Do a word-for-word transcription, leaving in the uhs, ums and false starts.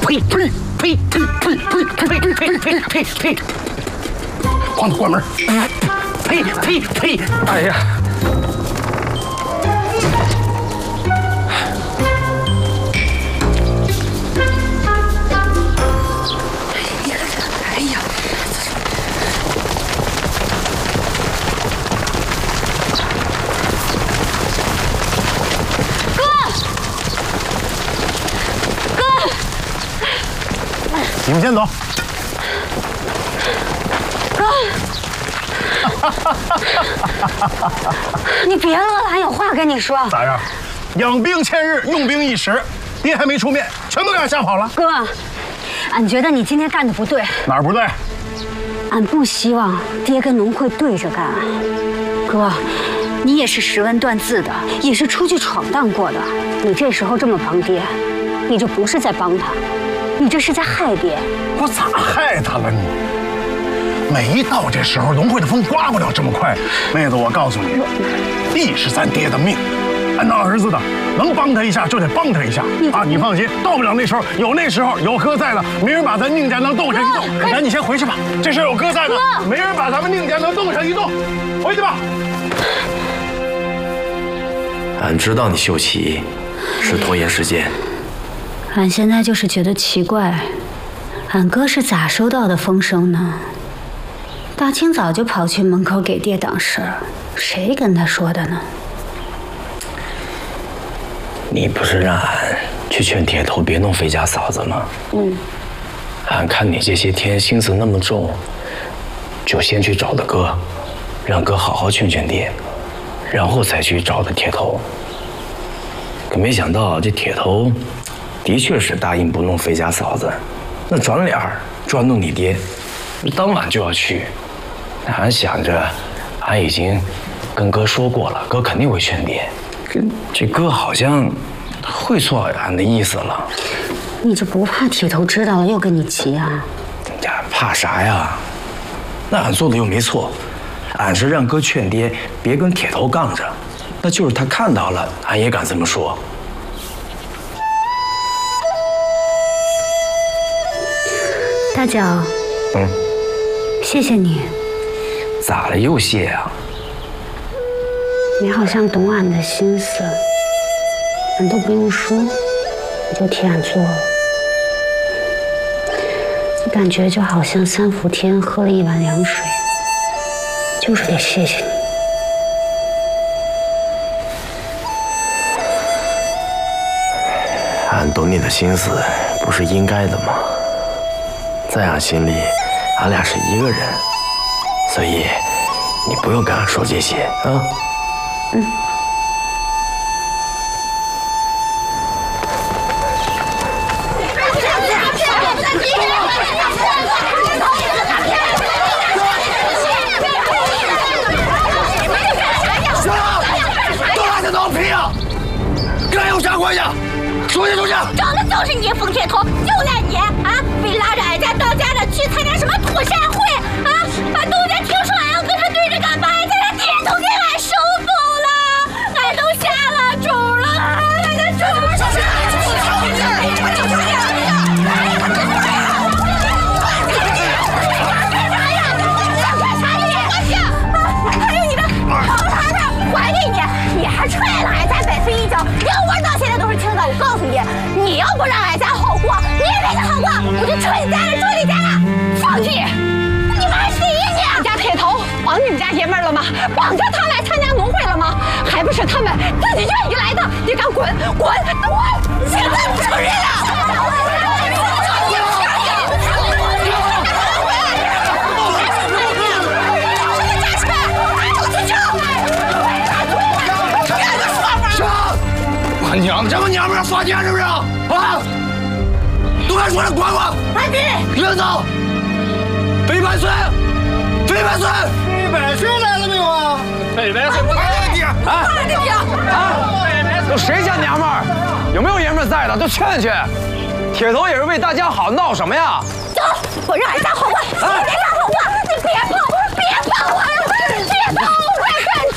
呸呸呸呸呸呸呸呸呸呸呸！光头关门！呸呸呸！哎呀！哎呀！ 哥，哥， 你们先走。 你别乐了，俺有话跟你说。 咋样？养兵千日，用兵一时。爹还没出面，全都给俺吓跑了。 哥，俺觉得你今天干的不对。 哪儿不对？ 俺不希望爹跟农会对着干。哥，你也是识文断字的，也是出去闯荡过的。你这时候这么帮爹，你这不是在帮他，你这是在害爹。 我咋害他了你？ 没到这时候，农会的风刮不了这么快。妹子，我告诉你，地是咱爹的命，俺当儿子的能帮他一下就得帮他一下啊！你放心，到不了那时候，有那时候有哥在了，没人把咱宁家能动上一动。赶紧先回去吧，这事有哥在呢，没人把咱们宁家能动上一动。回去吧。 俺知道你秀奇是拖延时间， 俺现在就是觉得奇怪，俺哥是咋收到的风声呢？ 大清早就跑去门口给爹挡事儿，谁跟他说的呢？ 你不是让俺去劝铁头别弄肥家嫂子吗？嗯。俺看你这些天心思那么重，就先去找的哥，让哥好好劝劝爹，然后才去找的铁头。可没想到这铁头，的确是答应不弄肥家嫂子，那转脸专弄你爹，当晚就要去。 俺想着，俺已经跟哥说过了，哥肯定会劝爹。这这哥好像会错俺的意思了。 你这不怕铁头知道了又跟你急啊？ 呀，怕啥呀？那俺做的又没错，俺是让哥劝爹别跟铁头杠着，那就是他看到了，俺也敢这么说。 大脚， 嗯， 谢谢你。 咋了又谢啊？ 你好像懂俺的心思，俺都不用说，你就替俺做了。我感觉就好像三伏天喝了一碗凉水，就是得谢谢你。 俺懂你的心思，不是应该的吗？在俺心里，俺俩是一个人。 所以，你不用跟俺说这些啊。嗯。 行了，都拉着闹皮呀！跟俺有啥关系？出去出去！ 整的就是你，冯铁头，就赖你啊！非拉着俺家当家的去参加什么土山会啊！俺东家听说俺要跟他对着干，把俺家的田都给俺收走了，俺都下了种了，俺的种出去！出去！出去！还有你的好孩子，还给你，你还踹了俺家百岁一脚，连我到现在都是听的。我告诉你，你要不让俺家好过，你也没得好过，我就踹你家了，踹你家了！放屁！你妈谁呀你？俺家铁头绑你们家爷们了吗？绑着他来参加农会了吗？还不是他们自己愿意来的！你敢滚滚滚！现在不承认了！ 我娘这么娘们儿发贱是不是啊？都敢说人管管！快闭！领导，北百岁，北百岁，北百岁来了没有啊？北百岁，快点点！啊！快点点！啊！ 有谁家娘们儿？有没有爷们儿在的？都劝劝。铁头也是为大家好，闹什么呀？ 走，我让俺家好过，你别让好过，你别跑，别跑啊！别跑，快快！